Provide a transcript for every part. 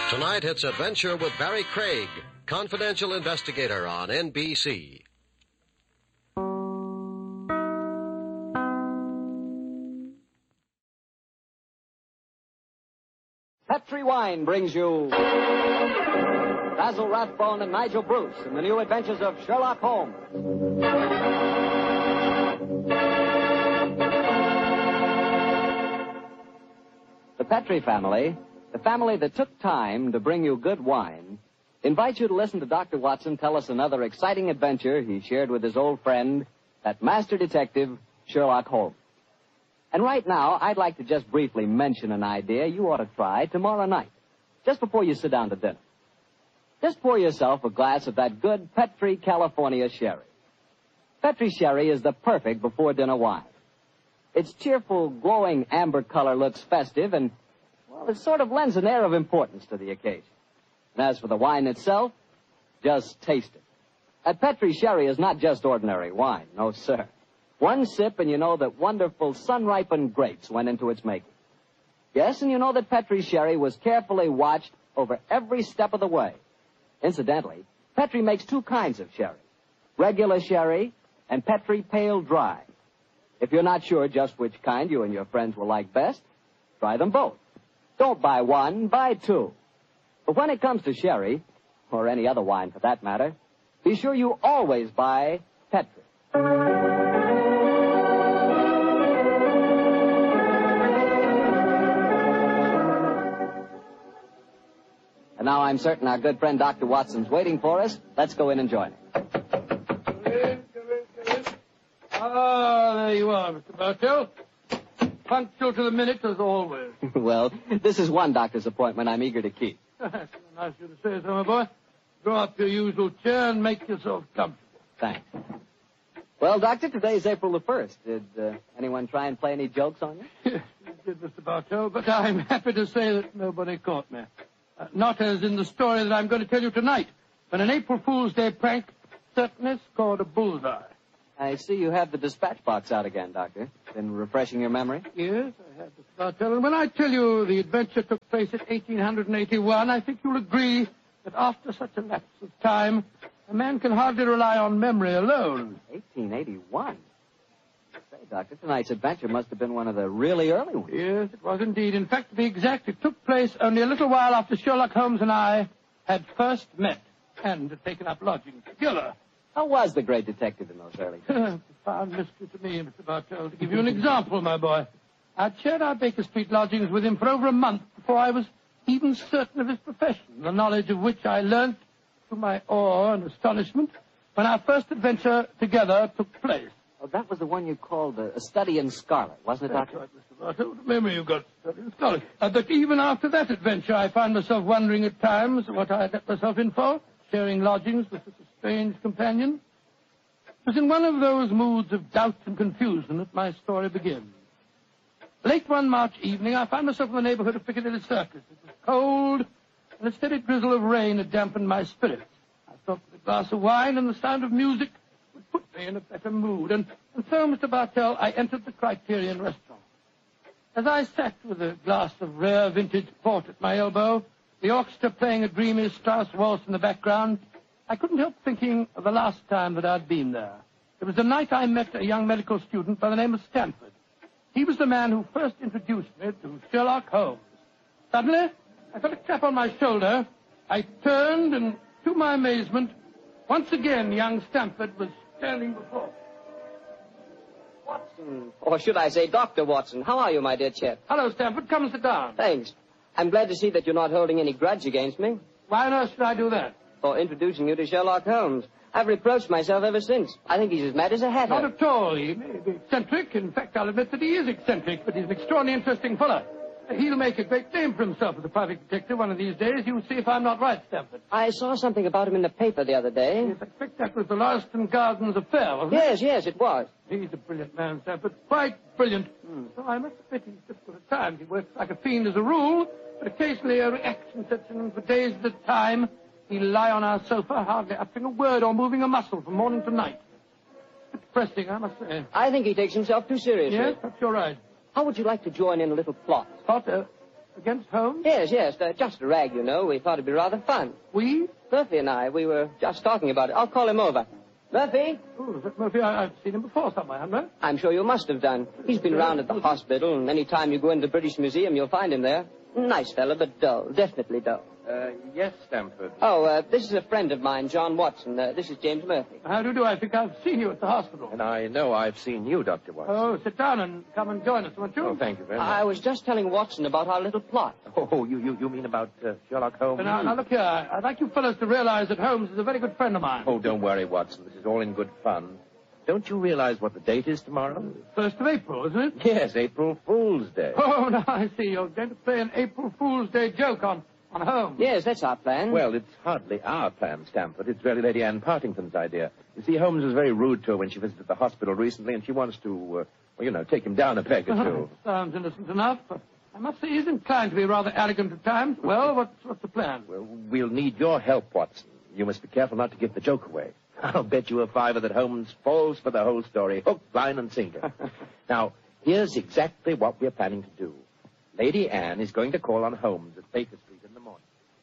Tonight, it's Adventure with Barry Craig, confidential investigator on NBC. Petri Wine brings you Basil Rathbone and Nigel Bruce in the new adventures of Sherlock Holmes. The Petri family, the family that took time to bring you good wine, invites you to listen to Dr. Watson tell us another exciting adventure he shared with his old friend, that master detective, Sherlock Holmes. And right now, I'd like to just briefly mention an idea you ought to try tomorrow night, just before you sit down to dinner. Just pour yourself a glass of that good Petri California sherry. Petri sherry is the perfect before-dinner wine. Its cheerful, glowing amber color looks festive and, well, it sort of lends an air of importance to the occasion. And as for the wine itself, just taste it. That Petri sherry is not just ordinary wine, no, sir. One sip and you know that wonderful sun-ripened grapes went into its making. Yes, and you know that Petri sherry was carefully watched over every step of the way. Incidentally, Petri makes two kinds of sherry, regular sherry and Petri Pale Dry. If you're not sure just which kind you and your friends will like best, try them both. Don't buy one, buy two. But when it comes to sherry, or any other wine for that matter, be sure you always buy Petri. And now I'm certain our good friend Dr. Watson's waiting for us. Let's go in and join him. Come in. Ah, there you are, Mr. Bartell. Punctual to the minute, as always. Well, this is one doctor's appointment I'm eager to keep. That's nice of you to say so, my boy. Draw up your usual chair and make yourself comfortable. Thanks. Well, Doctor, today's April the 1st. Did anyone try and play any jokes on you? Yes, you did, Mr. Bartell, but I'm happy to say that nobody caught me. Not as in the story that I'm going to tell you tonight, but an April Fool's Day prank certainly scored a bullseye. I see you have the dispatch box out again, Doctor. Been refreshing your memory? Yes, I have, Mr. Bartell. And when I tell you the adventure took place at 1881, I think you'll agree that after such a lapse of time, a man can hardly rely on memory alone. 1881? Say, Doctor, tonight's adventure must have been one of the really early ones. Yes, it was indeed. In fact, to be exact, it took place only a little while after Sherlock Holmes and I had first met and had taken up lodgings together. How was the great detective in those early days? Profound mystery to me, Mr. Bartell. To give you an example, my boy, I'd shared our Baker Street lodgings with him for over a month before I was even certain of his profession, the knowledge of which I learnt to my awe and astonishment when our first adventure together took place. Oh, that was the one you called a study in scarlet, wasn't it, Doctor? That's right, Mr. Bartell. What memory you've got, study in scarlet. But even after that adventure, I find myself wondering at times what I had let myself in for, sharing lodgings with such a strange companion. It was in one of those moods of doubt and confusion that my story begins. Late one March evening, I found myself in the neighborhood of Piccadilly Circus. It was cold, and a steady drizzle of rain had dampened my spirits. I thought that a glass of wine and the sound of music would put me in a better mood. And so, Mr. Bartell, I entered the Criterion restaurant. As I sat with a glass of rare vintage port at my elbow, the orchestra playing a dreamy Strauss waltz in the background, I couldn't help thinking of the last time that I'd been there. It was the night I met a young medical student by the name of Stanford. He was the man who first introduced me to Sherlock Holmes. Suddenly, I felt a tap on my shoulder. I turned, and to my amazement, once again, young Stanford was standing before me. Watson, or should I say Dr. Watson. How are you, my dear chap? Hello, Stanford. Come and sit down. Thanks. I'm glad to see that you're not holding any grudge against me Why on earth should I do that? for introducing you to Sherlock Holmes. I've reproached myself ever since. I think he's as mad as a hatter. Not at all. He may be eccentric. In fact, I'll admit that he is eccentric, but he's an extraordinarily interesting fellow. He'll make a great name for himself as a private detective one of these days. You'll see if I'm not right, Stanford. I saw something about him in the paper the other day. Yes, I expect that was the Lauriston Gardens affair, wasn't it? Yes, it was. He's a brilliant man, Stanford. Quite brilliant. So I must admit he's difficult at times. He works like a fiend as a rule, but occasionally a reaction sets in for days at a time. He'll lie on our sofa, hardly uttering a word or moving a muscle from morning to night. It's depressing, I must say. I think he takes himself too seriously. Yes, perhaps you're right. How would you like to join in a little plot? Plot? against Holmes? Yes, just a rag, you know. We thought it'd be rather fun. We? Murphy and I, we were just talking about it. I'll call him over. Murphy? Oh, is that Murphy? I've seen him before somewhere, haven't I? I'm sure you must have done. He's been around at the hospital, and any time you go into the British Museum, you'll find him there. Nice fella, but dull. Definitely dull. Yes, Stamford. Oh, this is a friend of mine, John Watson. This is James Murphy. How do you do? I think I've seen you at the hospital. And I know I've seen you, Dr. Watson. Oh, sit down and come and join us, won't you? Oh, thank you very much. I was just telling Watson about our little plot. Oh, you mean about Sherlock Holmes? Now, look here. I'd like you fellows to realize that Holmes is a very good friend of mine. Oh, don't worry, Watson. This is all in good fun. Don't you realize what the date is tomorrow? 1st of April, isn't it? Yes, April Fool's Day. Oh, now I see. You're going to play an April Fool's Day joke on Holmes. Yes, that's our plan. Well, it's hardly our plan, Stamford. It's really Lady Anne Partington's idea. You see, Holmes was very rude to her when she visited the hospital recently, and she wants to, take him down a peg or two. Sounds innocent enough, but I must say he's inclined to be rather arrogant at times. Well, what's the plan? Well, we'll need your help, Watson. You must be careful not to give the joke away. I'll bet you a $5 that Holmes falls for the whole story, hook, line, and sinker. Now, here's exactly what we're planning to do. Lady Anne is going to call on Holmes at Baker Street in the morning.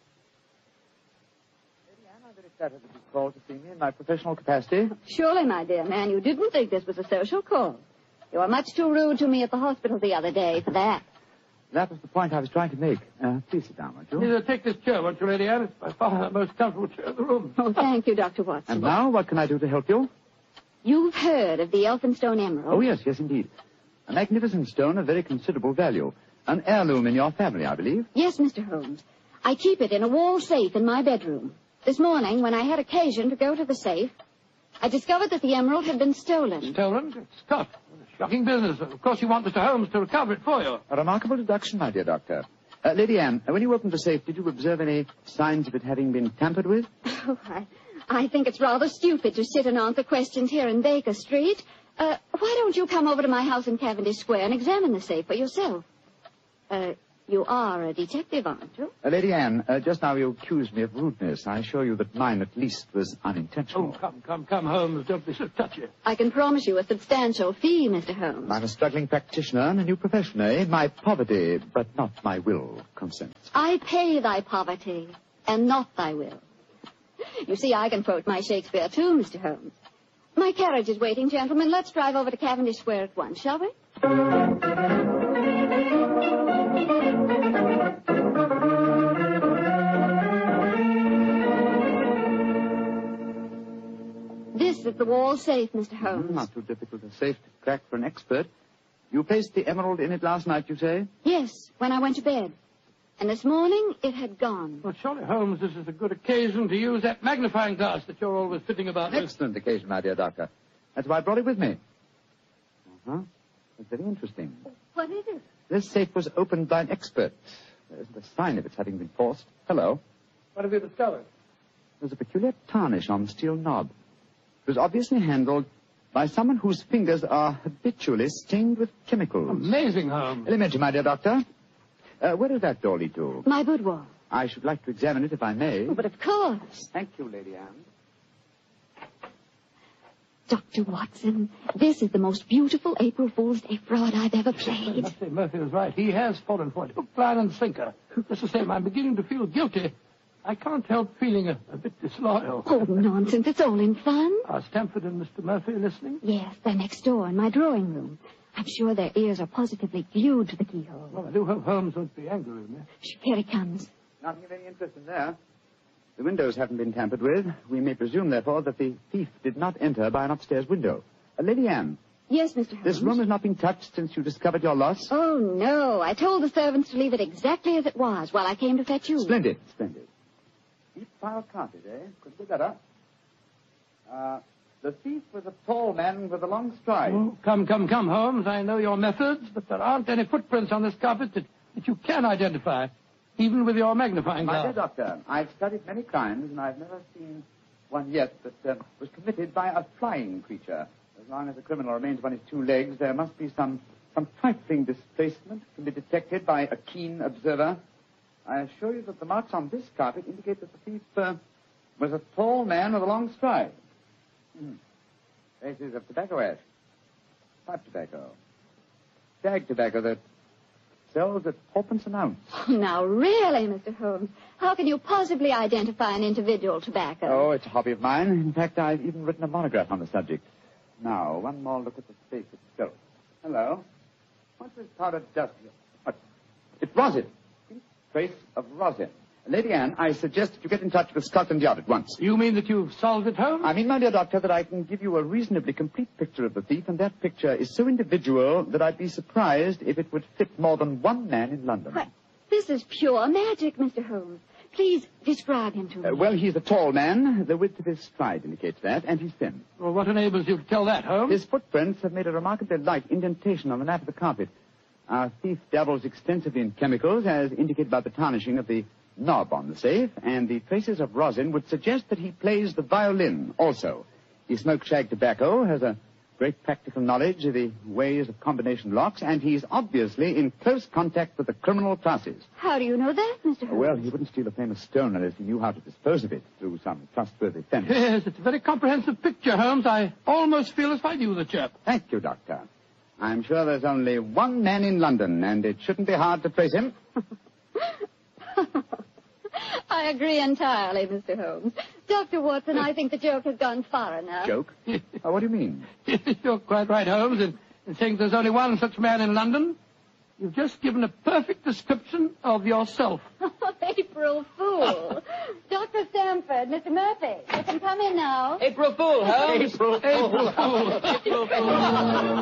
Lady Anne, I'm very flattered that you called to see me in my professional capacity. Surely, my dear man, you didn't think this was a social call. You were much too rude to me at the hospital the other day for that. That was the point I was trying to make. Please sit down, won't you? Please take this chair, won't you, Lady Anne? It's by far the most comfortable chair in the room. Oh, thank you, Dr. Watson. And now, what can I do to help you? You've heard of the Elphinstone Emerald? Oh, yes, indeed. A magnificent stone of very considerable value. An heirloom in your family, I believe. Yes, Mr. Holmes. I keep it in a wall safe in my bedroom. This morning, when I had occasion to go to the safe, I discovered that the emerald had been stolen. Stolen? Good stuff. Shocking business. Of course, you want Mr. Holmes to recover it for you. A remarkable deduction, my dear doctor. Lady Anne, when you opened the safe, did you observe any signs of it having been tampered with? Oh, I think it's rather stupid to sit and answer questions here in Baker Street. Why don't you come over to my house in Cavendish Square and examine the safe for yourself? You are a detective, aren't you? Lady Anne, just now you accused me of rudeness. I assure you that mine, at least, was unintentional. Oh, come, Holmes. Don't be so touchy. I can promise you a substantial fee, Mr. Holmes. I'm a struggling practitioner in a new profession, eh? My poverty, but not my will, consents. I pay thy poverty, and not thy will. You see, I can quote my Shakespeare, too, Mr. Holmes. My carriage is waiting, gentlemen. Let's drive over to Cavendish Square at once, shall we? This is the wall safe, Mr. Holmes. Not too difficult a safe to crack for an expert. You placed the emerald in it last night, you say? Yes, when I went to bed. And this morning, it had gone. Well, surely, Holmes, this is a good occasion to use that magnifying glass that you're always fitting about An with. excellent occasion, my dear doctor. That's why I brought it with me. Uh-huh. It's very interesting. What is it? This safe was opened by an expert. There isn't a sign of its having been forced. Hello. What have you discovered? There's a peculiar tarnish on the steel knob. It was obviously handled by someone whose fingers are habitually stained with chemicals. Amazing, Holmes. Elementary, my dear doctor. Where does that door lead to? My boudoir. I should like to examine it if I may. Oh, but of course. Thank you, Lady Anne. Dr. Watson, this is the most beautiful April Fool's Day fraud I've ever I played. must say, Murphy was right. He has fallen for it. Hook, line, and sinker. Just the same, I'm beginning to feel guilty. I can't help feeling a bit disloyal. Oh, nonsense. It's all in fun. Are Stamford and Mr. Murphy listening? Yes, they're next door in my drawing room. I'm sure their ears are positively glued to the keyhole. Well, I do hope Holmes won't be angry with me. Shh, here he comes. Nothing of any interest in there. The windows haven't been tampered with. We may presume, therefore, that the thief did not enter by an upstairs window. Lady Anne, Yes, Mr. Holmes. this room has not been touched since you discovered your loss? Oh, no. I told the servants to leave it exactly as it was while I came to fetch you. Splendid. Deep file carpet, eh? Couldn't be better. The thief was a tall man with a long stride. Oh, come, Holmes. I know your methods, but there aren't any footprints on this carpet that you can identify, even with your magnifying My glass. dear doctor, I've studied many crimes, and I've never seen one yet that was committed by a flying creature. As long as a criminal remains on his two legs, there must be some trifling displacement can be detected by a keen observer. I assure you that the marks on this carpet indicate that the thief was a tall man with a long stride. Traces of tobacco ash, pipe tobacco, stag tobacco, the sells at 4p an ounce. Now, really, Mr. Holmes, how can you possibly identify an individual tobacco? Oh, it's a hobby of mine. In fact, I've even written a monograph on the subject. Now, one more look at the safe itself. Hello. What's this powder dust here? What? It's rosin. Trace of rosin. Lady Anne, I suggest that you get in touch with Scotland Yard at once. You mean that you've solved it, Holmes? I mean, my dear doctor, that I can give you a reasonably complete picture of the thief, and that picture is so individual that I'd be surprised if it would fit more than one man in London. But this is pure magic, Mr. Holmes. Please describe him to me. Well, he's a tall man. The width of his stride indicates that, and he's thin. Well, what enables you to tell that, Holmes? His footprints have made a remarkably light indentation on the mat of the carpet. Our thief dabbles extensively in chemicals, as indicated by the tarnishing of the knob on the safe, and the traces of rosin would suggest that he plays the violin also. He smokes shag tobacco, has a great practical knowledge of the ways of combination locks, and he's obviously in close contact with the criminal classes. How do you know that, Mr. Holmes? Well, he wouldn't steal a famous stone unless he knew how to dispose of it through some trustworthy fence. Yes, it's a very comprehensive picture, Holmes. I almost feel as if I knew the chap. Thank you, Doctor. I'm sure there's only one man in London, and it shouldn't be hard to trace him. I agree entirely, Mr. Holmes. Dr. Watson, I think the joke has gone far enough. Joke? What do you mean? You're quite right, Holmes, in saying there's only one such man in London. You've just given a perfect description of yourself. April Fool. Dr. Stamford, Mr. Murphy, you can come in now. April Fool, Holmes. April Fool. April Fool.